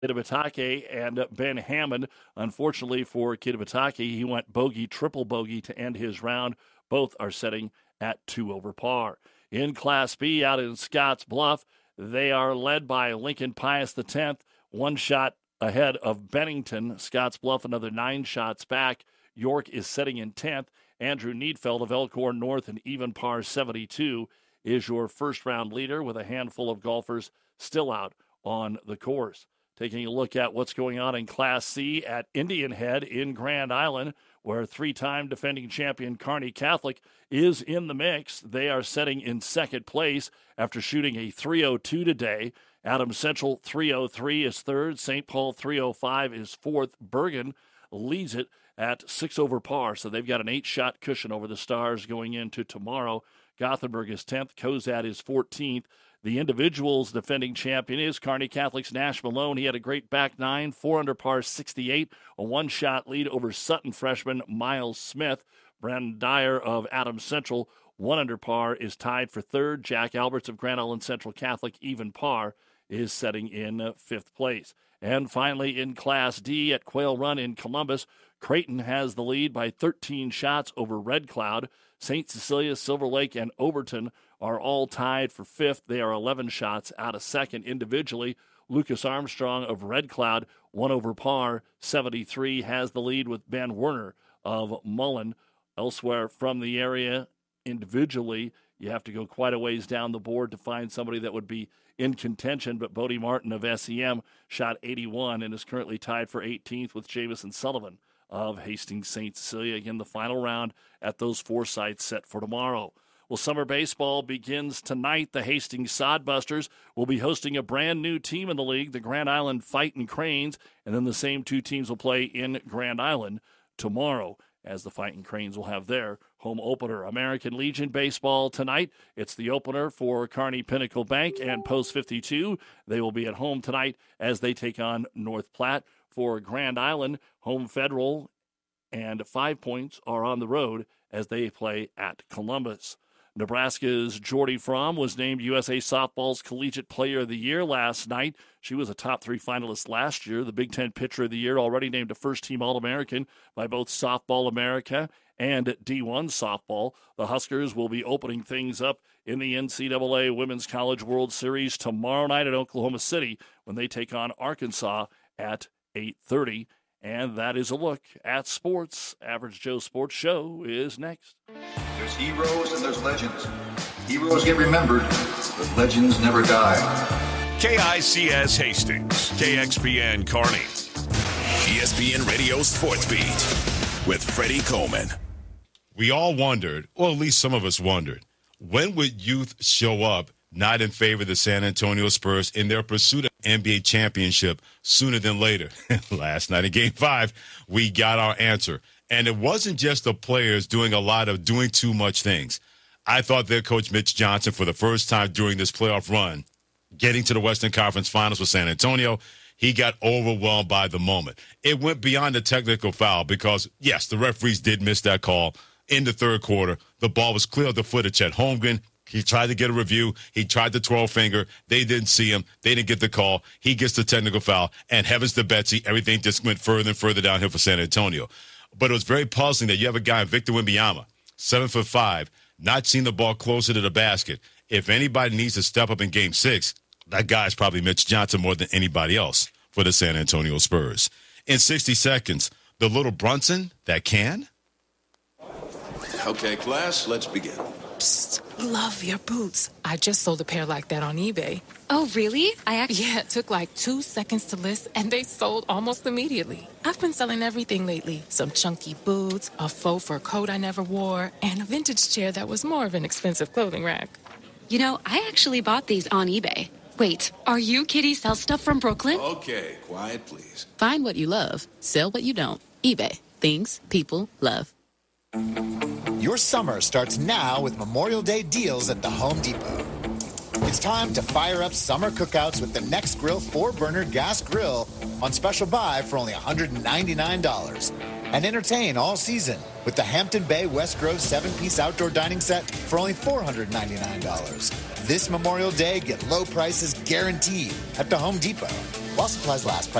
Kitabatake and Ben Hammond. Unfortunately for Kitabatake, he went bogey, triple bogey to end his round. Both are setting at 2 over par. In Class B out in Scotts Bluff, they are led by Lincoln Pius X, 1 shot ahead of Bennington. Scotts Bluff another 9 shots back. York is setting in 10th. Andrew Needfeld of Elkhorn North, an even par 72, is your first round leader with a handful of golfers still out on the course. Taking a look at what's going on in Class C at Indian Head in Grand Island, where 3-time defending champion Kearney Catholic is in the mix. They are setting in second place after shooting a 302 today. Adams Central 303 is third. St. Paul 305 is fourth. Bergen leads it at 6 over par, so they've got an 8-shot cushion over the Stars going into tomorrow. Gothenburg is 10th. Cozad is 14th. The individuals defending champion is Kearney Catholic's Nash Malone. He had a great back nine, 4 under par 68, a 1-shot lead over Sutton freshman Miles Smith. Brandon Dyer of Adams Central, 1 under par, is tied for third. Jack Alberts of Grand Island Central Catholic, even par, is setting in fifth place. And finally, in Class D at Quail Run in Columbus, Creighton has the lead by 13 shots over Red Cloud. St. Cecilia, Silver Lake, and Overton are all tied for fifth. They are 11 shots out of second individually. Lucas Armstrong of Red Cloud, 1 over par, 73, has the lead with Ben Werner of Mullen. Elsewhere from the area, individually, you have to go quite a ways down the board to find somebody that would be in contention, but Bodie Martin of SEM shot 81 and is currently tied for 18th with Jamison Sullivan of Hastings St. Cecilia. Again, the final round at those 4 sites set for tomorrow. Well, summer baseball begins tonight. The Hastings Sodbusters will be hosting a brand new team in the league, the Grand Island Fightin' Cranes, and then the same 2 teams will play in Grand Island tomorrow, as the Fightin' Cranes will have their home opener. American Legion baseball tonight. It's the opener for Kearney Pinnacle Bank and Post 52. They will be at home tonight as they take on North Platte. For Grand Island, Home Federal and 5 Points are on the road as they play at Columbus. Nebraska's Jordy Fromm was named USA Softball's Collegiate Player of the Year last night. She was a top 3 finalist last year. The Big Ten Pitcher of the Year, already named a first-team All-American by both Softball America and D1 Softball. The Huskers will be opening things up in the NCAA Women's College World Series tomorrow night at Oklahoma City when they take on Arkansas at 8:30. And that is a look at sports. Average Joe Sports Show is next. There's heroes and there's legends. Heroes get remembered, but legends never die. KICS Hastings, KXPN Kearney, ESPN Radio Sports Beat with Freddie Coleman. We all wondered, or at least some of us wondered, when would youth show up not in favor of the San Antonio Spurs in their pursuit of NBA championship sooner than later? Last night in Game 5, we got our answer. And it wasn't just the players doing a lot of doing too much things. I thought their coach, Mitch Johnson, for the first time during this playoff run, getting to the Western Conference Finals with San Antonio, he got overwhelmed by the moment. It went beyond the technical foul because, yes, the referees did miss that call in the third quarter. The ball was clear of the foot of Chet Holmgren. He tried to get a review. He tried the 12-finger. They didn't see him. They didn't get the call. He gets the technical foul. And heavens to Betsy, everything just went further and further downhill for San Antonio. But it was very puzzling that you have a guy, Victor Wembanyama, 7'5", not seeing the ball closer to the basket. If anybody needs to step up in Game 6, that guy is probably Mitch Johnson more than anybody else for the San Antonio Spurs. In 60 seconds, the little Brunson that can. Okay, class, let's begin. Psst, love your boots. I just sold a pair like that on eBay. Oh, really? Yeah, it took like 2 seconds to list, and they sold almost immediately. I've been selling everything lately. Some chunky boots, a faux fur coat I never wore, and a vintage chair that was more of an expensive clothing rack. You know, I actually bought these on eBay. Wait, are you Kitty Sell Stuff from Brooklyn? Okay, quiet, please. Find what you love. Sell what you don't. eBay. Things people love. Your summer starts now with Memorial Day deals at the Home Depot. It's time to fire up summer cookouts with the Next Grill 4-burner gas grill on special buy for only $199. And entertain all season with the Hampton Bay West Grove 7-piece outdoor dining set for only $499. This Memorial Day, get low prices guaranteed at the Home Depot. while supplies last.